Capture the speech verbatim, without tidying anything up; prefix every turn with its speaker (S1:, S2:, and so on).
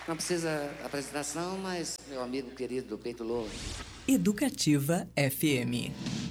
S1: Não precisa apresentação, mas meu amigo querido do Peito Louco.
S2: Educativa F M.